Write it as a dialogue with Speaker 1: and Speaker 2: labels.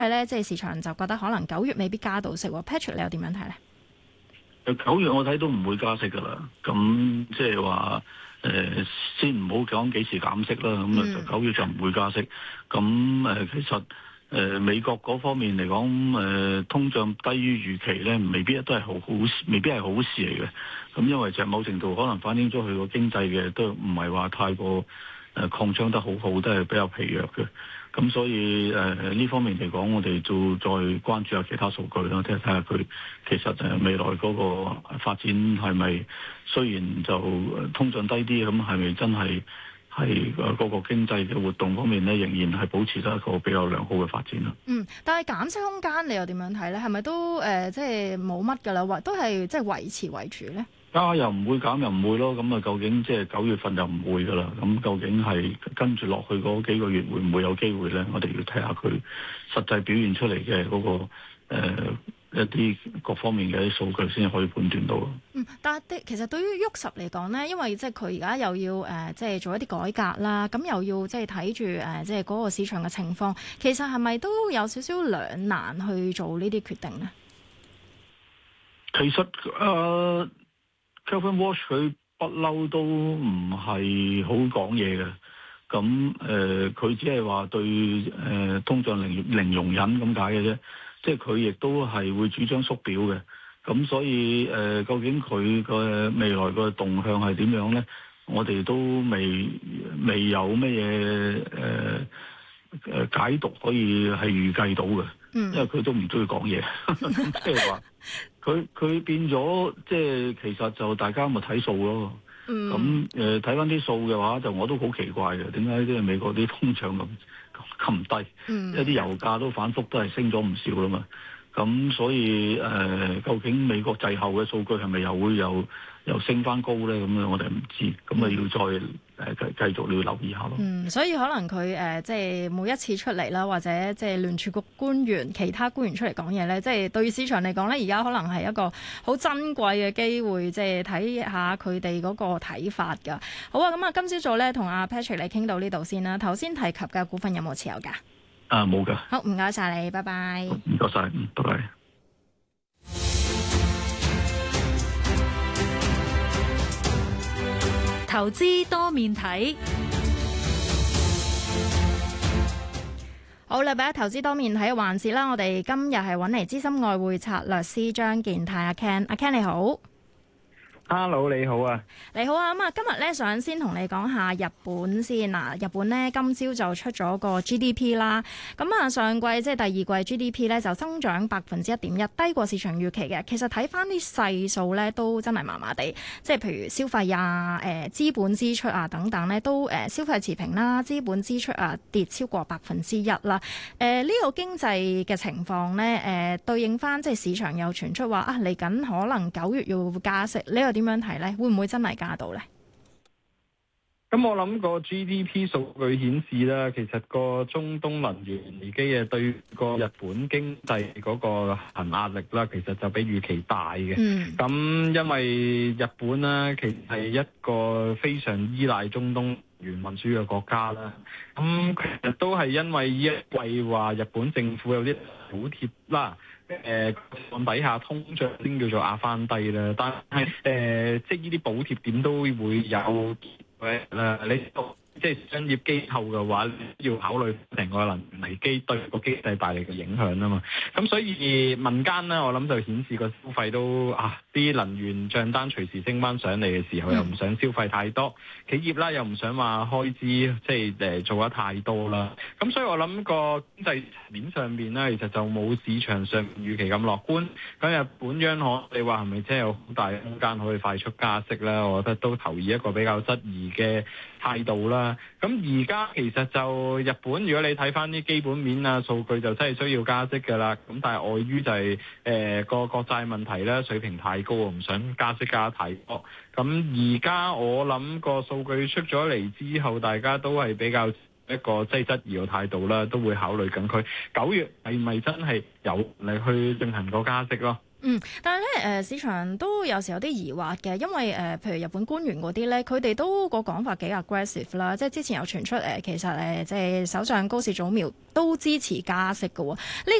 Speaker 1: 係咧，即係市場就覺得可能9月未必加到息喎。Patrick 你又點樣睇咧
Speaker 2: ？9月我睇都唔會加息噶啦，咁即係話先唔好講幾時減息啦，咁就9月就唔會加息。咁其實美國嗰方面嚟講，通脹低於預期咧，未必都係未必係好事嚟嘅。咁因為就某程度可能反映咗佢個經濟嘅都唔係話太過擴張得好，都係比較疲弱嘅。咁所以呢方面嚟講，我哋就再關注下其他數據啦，睇下佢其實未來嗰個發展係咪雖然就通脹低啲，咁係咪真係嗰個經濟嘅活動方面咧，仍然係保持得一個比較良好嘅發展啦。
Speaker 1: 但係減息空間你又點樣睇咧？係咪都即係冇乜㗎啦，或都係即係維持為主咧？
Speaker 2: 加又唔會，減又唔會咯。咁啊，究竟即係9月份就唔會噶啦。咁究竟係跟住落去嗰幾個月會唔會有機會咧？我哋要睇下佢實際表現出嚟嘅嗰個一啲各方面嘅啲數據先可以判斷到。
Speaker 1: 但係其實對於沃實嚟講咧，因為即係佢而家又要即係做一啲改革啦，咁又要即係睇住即係嗰個市場嘅情況，其實係咪都有少少兩難去做呢啲決定咧？
Speaker 2: 其實Kelvin Walsh 佢不嬲都唔係好講嘢嘅，咁佢只係話對通脹零容忍咁解嘅啫，即係佢亦都係會主張縮表嘅，咁所以究竟佢個未來個動向係點樣咧？我哋都未有咩嘢解讀可以係預計到嘅，因為佢都唔中意講嘢，即係話。佢變咗，即係其實就大家咪睇數咯。咁睇翻啲數嘅話，就我都好奇怪嘅，點解即係美國啲通脹咁低？因為啲油價都反覆都係升咗唔少啦嘛。咁所以究竟美國滯後嘅數據係咪又會又升翻高咧？咁樣我哋唔知，咁啊要再繼續要留意下咯。
Speaker 1: 所以可能佢即係每一次出嚟啦，或者即係聯儲局官員、其他官員出嚟講嘢咧，即係對市場嚟講咧，而家可能係一個好珍貴嘅機會，即係睇下佢哋嗰個睇法㗎。好啊，咁啊，今朝早咧同阿 Patrick 你傾到呢度先啦。頭先提及嘅股份有冇持有㗎？
Speaker 2: 冇㗎。
Speaker 1: 好，唔該晒你，拜拜。
Speaker 2: 唔該晒，拜拜。
Speaker 3: 投資多面睇。
Speaker 1: 好啦，俾投資多面睇嘅環節啦。我哋今日係揾嚟資深外匯策略師張健泰阿 Ken， 阿 Ken 你好。
Speaker 4: Hello， 你好啊！
Speaker 1: 你好啊！咁啊，今日咧想先同你講下日本先嗱。日本咧今朝就出咗個 GDP 啦。咁啊，上季即係第二季 GDP 咧就增長1.1%，低過市場預期嘅。其實睇翻啲細數咧都真係麻麻地，即係譬如消費啊、資本支出啊等等咧都消費持平啦，資本支出啊跌超過1%啦。呢個經濟嘅情況咧對應翻即係市場又傳出話啊嚟緊可能9月要加息，呢個點樣睇咧？會唔會真係加到咧？
Speaker 4: 咁我諗個 GDP 數據顯示咧，其實個中東能源危機啊，對個日本經濟嗰個行壓力啦，其實就比預期大嘅。咁因為日本咧，其實係一個非常依賴中東能源運輸嘅國家啦。咁其實都係因為呢一季話日本政府有啲補貼啦。按底下通脹先叫做壓翻低啦，但係即係呢啲補貼點都會有你即係商業機構嘅話，要考慮成個能源危機對個經濟帶嚟嘅影響啊嘛。咁所以民間咧，我諗就顯示個消費都啲能源帳單隨時升翻上嚟嘅時候，又唔想消費太多，企業啦又唔想話開支即係做得太多啦。咁所以我諗個經濟面上邊咧，其實就冇市場上預期咁樂觀。咁日本央行你話係咪真係有好大空間可以快速加息咧？我覺得都投以一個比較質疑嘅態度啦。咁而家其實就日本，如果你睇翻啲基本面啊數據，就真係需要加息㗎啦。咁但係礙於就係個國債問題咧，水平太高，唔想加息加太多。咁而家我諗個數據出咗嚟之後，大家都係比較一個即係質疑嘅態度啦，都會考慮緊佢9月係咪真係有嚟去進行個加息咯。
Speaker 1: 但係咧市場都有時有啲疑惑嘅，因為譬如日本官員嗰啲咧，佢哋都個講法幾 aggressive 啦，即係之前有傳出其實即係首相高市早苗都支持加息嘅喎，呢